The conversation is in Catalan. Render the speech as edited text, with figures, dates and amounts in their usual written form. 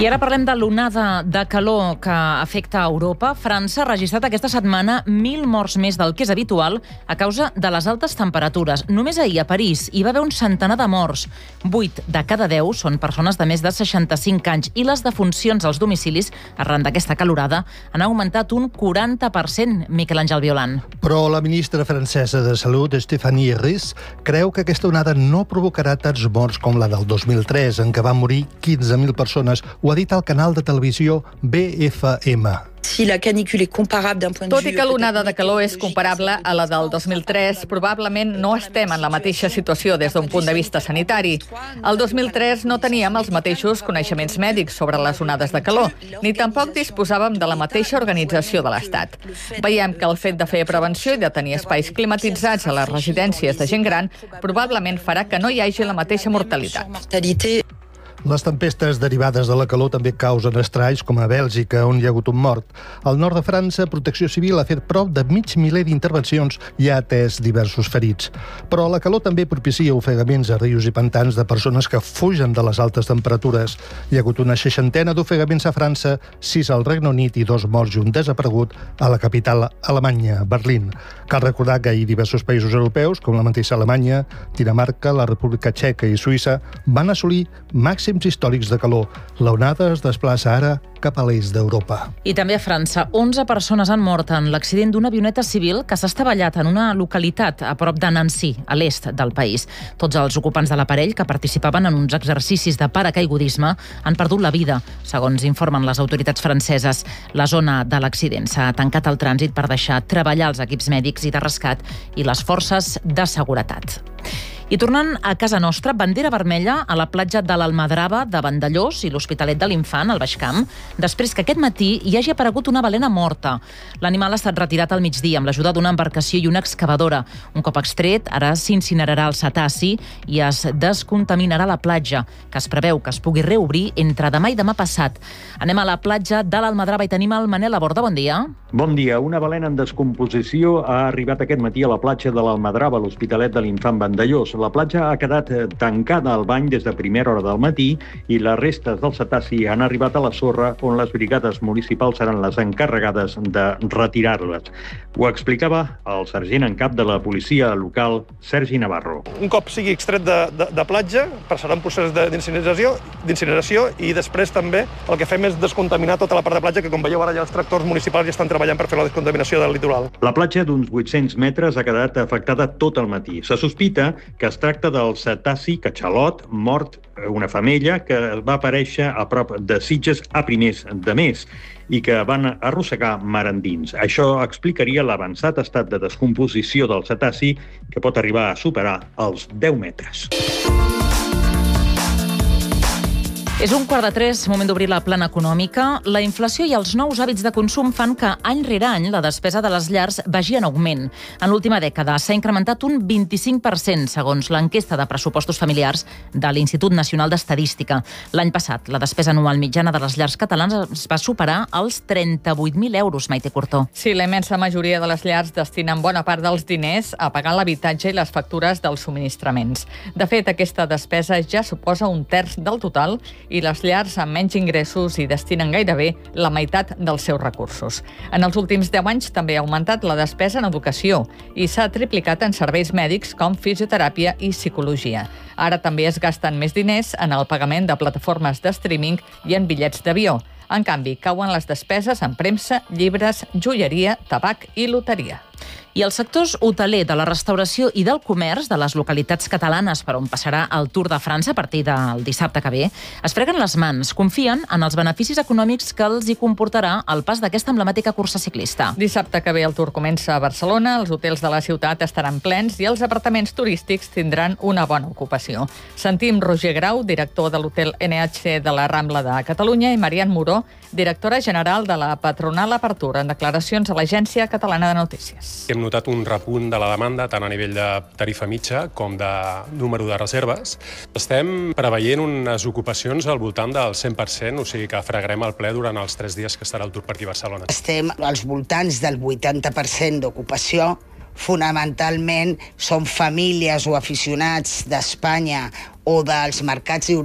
I ara parlem de l'onada de calor que afecta a Europa. França ha registrat aquesta setmana 1.000 morts més del que és habitual a causa de les altes temperatures. Només ahir a París hi va haver un centenar de morts. 8 de cada 10 són persones de més de 65 anys i les defuncions als domicilis arran d'aquesta calorada han augmentat un 40%, Miquel Àngel Violant. Però la ministra francesa de Salut, Stéphanie Risse, creu que aquesta onada no provocarà tants morts com la del 2003, en què van morir 15.000 persones. Ho ha dit al canal de televisió BFM. Tot i que l'onada de calor és comparable a la del 2003, probablement no estem en la mateixa situació des d'un punt de vista sanitari. El 2003 no teníem els mateixos coneixements mèdics sobre les onades de calor, ni tampoc disposàvem de la mateixa organització de l'Estat. Veiem que el fet de fer prevenció i de tenir espais climatitzats a les residències de gent gran probablement farà que no hi hagi la mateixa mortalitat. Les tempestes derivades de la calor també causen estralls, com a Bèlgica, on hi ha hagut un mort. Al nord de França, Protecció Civil ha fet prop de mig miler d'intervencions i ha atès diversos ferits. Però la calor també propicia ofegaments a rius i pantans de persones que fugen de les altes temperatures. Hi ha hagut una 60 d'ofegaments a França, 6 al Regne Unit i 2 morts i un desaparegut a la capital alemanya, Berlín. Cal recordar que hi diversos països europeus, com la mateixa Alemanya, Dinamarca, la República Txeca i Suïssa, van assolir màxims històrics de calor. L'onada es desplaça ara cap a l'est d'Europa. I també a França, 11 persones han mort en l'accident d'una avioneta civil que s'ha estavellat en una localitat a prop de Nancy, a l'est del país. Tots els ocupants de l'aparell, que participaven en uns exercicis de paracaigudisme, han perdut la vida, segons informen les autoritats franceses. La zona de l'accident s'ha tancat al trànsit per deixar treballar els equips mèdics i de rescat i les forces de seguretat. I tornant a casa nostra, bandera vermella a la platja de l'Almadrava de Vandellòs i l'Hospitalet de l'Infant, al Baix Camp, després que aquest matí hi hagi aparegut una balena morta. L'animal ha estat retirat al migdia amb l'ajuda d'una embarcació i una excavadora. Un cop extret, ara s'incinerarà el cetaci i es descontaminarà la platja, que es preveu que es pugui reobrir entre demà i demà passat. Anem a la platja de l'Almadrava i tenim el Manel Laborda. Bon dia. Bon dia. Una balena en descomposició ha arribat aquest matí a la platja de l'Almadrava, a l'Hospitalet de l'Infant Vandellòs. La platja ha quedat tancada al bany des de primera hora del matí i les restes del cetaci han arribat a la sorra, on les brigades municipals seran les encarregades de retirar-les. Ho explicava el sergent en cap de la policia local, Sergi Navarro. Un cop sigui extret de platja, passarà un procés d'incineració i després també el que fem és descontaminar tota la part de platja, que com veieu ara ja els tractors municipals ja estan treballant per fer la descontaminació del litoral. La platja d'uns 800 metres ha quedat afectada tot el matí. Se sospita que es tracta del cetaci catxalot mort, una femella que va aparèixer a prop de Sitges a primers de mes i que van arrossegar mar endins. Això explicaria l'avançat estat de descomposició del cetaci, que pot arribar a superar els 10 metres. És 2:45, moment d'obrir la plana econòmica. La inflació i els nous hàbits de consum fan que any rere any la despesa de les llars vagi en augment. En l'última dècada s'ha incrementat un 25%, segons l'enquesta de pressupostos familiars de l'Institut Nacional d'Estadística. L'any passat, la despesa anual mitjana de les llars catalanes es va superar els 38.000 euros, Maite Cortó. Sí, la immensa majoria de les llars destinen bona part dels diners a pagar l'habitatge i les factures dels subministraments. De fet, aquesta despesa ja suposa un terç del total i les llars amb menys ingressos hi destinen gairebé la meitat dels seus recursos. En els últims 10 anys també ha augmentat la despesa en educació i s'ha triplicat en serveis mèdics com fisioteràpia i psicologia. Ara també es gasten més diners en el pagament de plataformes de streaming i en bitllets d'avió. En canvi, cauen les despeses en premsa, llibres, joieria, tabac i loteria. I els sectors hoteler, de la restauració i del comerç de les localitats catalanes per on passarà el Tour de França a partir del dissabte que ve, es freguen les mans, confien en els beneficis econòmics que els hi comportarà el pas d'aquesta emblemàtica cursa ciclista. Dissabte que ve el Tour comença a Barcelona, els hotels de la ciutat estaran plens i els apartaments turístics tindran una bona ocupació. Sentim Roger Grau, director de l'hotel NH de la Rambla de Catalunya, i Marian Moró, directora general de la Patronal Apertura, en declaracions a l'Agència Catalana de Notícies. Hem notat un repunt de la demanda tant a nivell de tarifa mitja com de número de reserves. Estem preveient unes ocupacions al voltant del 100%, o sigui que fregarem el ple durant els 3 dies que estarà el Tour per aquí a Barcelona. Estem als voltants del 80% d'ocupació. Fonamentalment són famílies o aficionats d'Espanya o dels mercats europeus